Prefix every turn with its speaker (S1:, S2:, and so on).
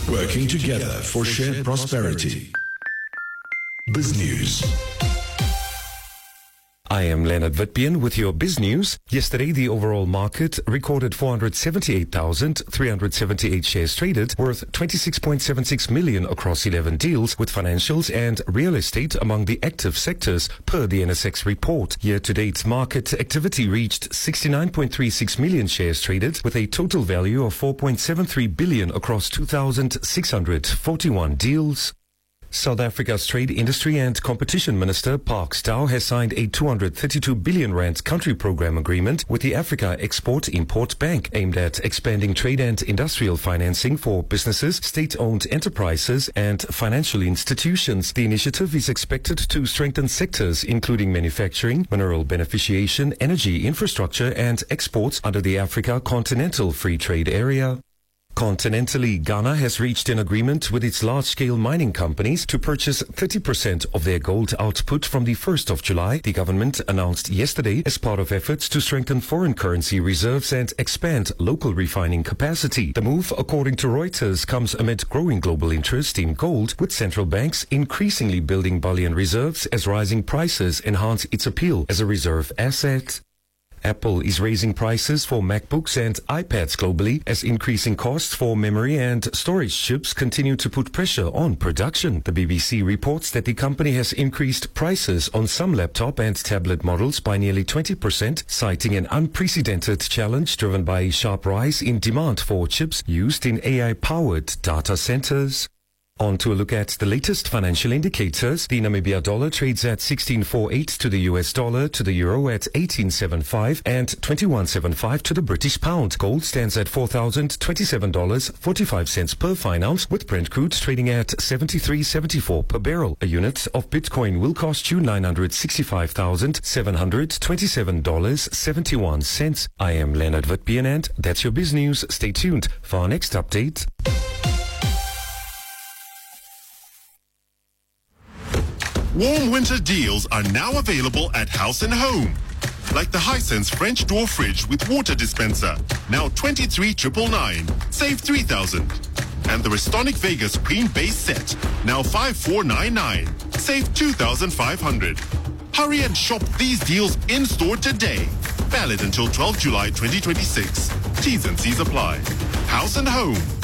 S1: Working together for shared prosperity. BizNews.
S2: I am Leonard Witbeen with your Biz News. Yesterday, the overall market recorded 478,378 shares traded, worth 26.76 million across 11 deals, with financials and real estate among the active sectors, per the NSX report. Year-to-date market activity reached 69.36 million shares traded, with a total value of 4.73 billion across 2,641 deals. South Africa's Trade, Industry and Competition Minister, Park Stow, has signed a 232 billion rand country program agreement with the Africa Export-Import Bank aimed at expanding trade and industrial financing for businesses, state-owned enterprises and financial institutions. The initiative is expected to strengthen sectors including manufacturing, mineral beneficiation, energy infrastructure and exports under the Africa Continental Free Trade Area. Continentally, Ghana has reached an agreement with its large-scale mining companies to purchase 30% of their gold output from the 1st of July, the government announced yesterday, as part of efforts to strengthen foreign currency reserves and expand local refining capacity. The move, according to Reuters, comes amid growing global interest in gold, with central banks increasingly building bullion reserves as rising prices enhance its appeal as a reserve asset. Apple is raising prices for MacBooks and iPads globally as increasing costs for memory and storage chips continue to put pressure on production. The BBC reports that the company has increased prices on some laptop and tablet models by nearly 20%, citing an unprecedented challenge driven by a sharp rise in demand for chips used in AI-powered data centers. On to a look at the latest financial indicators. The Namibia dollar trades at 16.48 to the US dollar, to the euro at 18.75 and 21.75 to the British pound. Gold stands at $4,027.45 per fine ounce, with Brent crude trading at 73.74 per barrel. A unit of Bitcoin will cost you $965,727.71. I am Leonard Witbeen and that's your Biz News. Stay tuned for our next update.
S3: Warm winter deals are now available at House & Home. Like the Hisense French door fridge with water dispenser, now 23,999, save 3,000. And the Restonic Vegas cream base set, now 5,499, save 2,500. Hurry and shop these deals in-store today. Valid until 12 July 2026. T's and C's apply. House & Home.